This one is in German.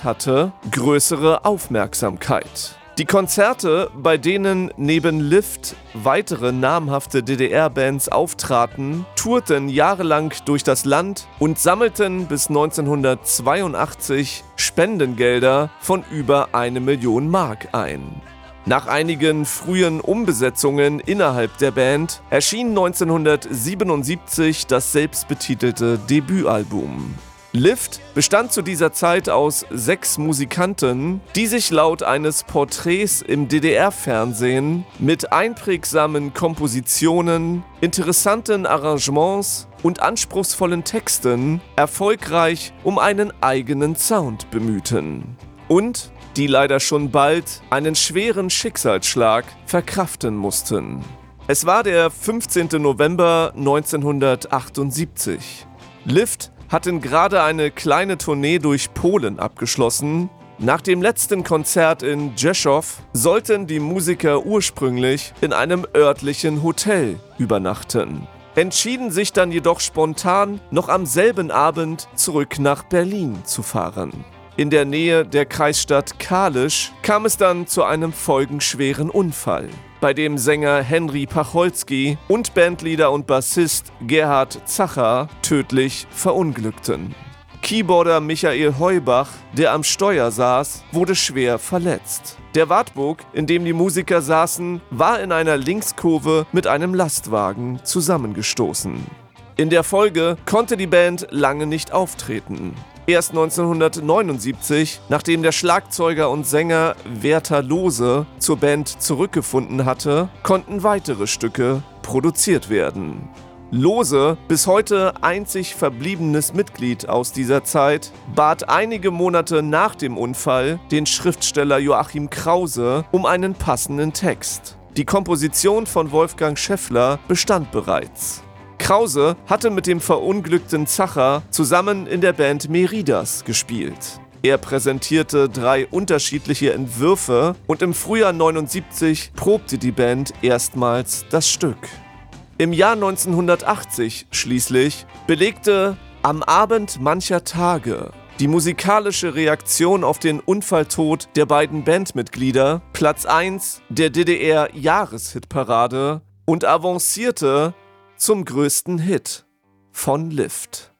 hatte größere Aufmerksamkeit. Die Konzerte, bei denen neben Lift weitere namhafte DDR-Bands auftraten, tourten jahrelang durch das Land und sammelten bis 1982 Spendengelder von über 1 Million Mark ein. Nach einigen frühen Umbesetzungen innerhalb der Band erschien 1977 das selbstbetitelte Debütalbum. Lift bestand zu dieser Zeit aus 6 Musikanten, die sich laut eines Porträts im DDR-Fernsehen mit einprägsamen Kompositionen, interessanten Arrangements und anspruchsvollen Texten erfolgreich um einen eigenen Sound bemühten. Und die leider schon bald einen schweren Schicksalsschlag verkraften mussten. Es war der 15. November 1978. Lift hatten gerade eine kleine Tournee durch Polen abgeschlossen. Nach dem letzten Konzert in Rzeszów sollten die Musiker ursprünglich in einem örtlichen Hotel übernachten, entschieden sich dann jedoch spontan, noch am selben Abend zurück nach Berlin zu fahren. In der Nähe der Kreisstadt Kalisz kam es dann zu einem folgenschweren Unfall, bei dem Sänger Henry Pacholski und Bandleader und Bassist Gerhard Zacher tödlich verunglückten. Keyboarder Michael Heubach, der am Steuer saß, wurde schwer verletzt. Der Wartburg, in dem die Musiker saßen, war in einer Linkskurve mit einem Lastwagen zusammengestoßen. In der Folge konnte die Band lange nicht auftreten. Erst 1979, nachdem der Schlagzeuger und Sänger Werther Lose zur Band zurückgefunden hatte, konnten weitere Stücke produziert werden. Lose, bis heute einzig verbliebenes Mitglied aus dieser Zeit, bat einige Monate nach dem Unfall den Schriftsteller Joachim Krause um einen passenden Text. Die Komposition von Wolfgang Schäffler bestand bereits. Krause hatte mit dem verunglückten Zacher zusammen in der Band Meridas gespielt. Er präsentierte 3 unterschiedliche Entwürfe und im Frühjahr 1979 probte die Band erstmals das Stück. Im Jahr 1980 schließlich belegte Am Abend mancher Tage die musikalische Reaktion auf den Unfalltod der beiden Bandmitglieder Platz 1 der DDR-Jahreshitparade und avancierte zum größten Hit von Lift.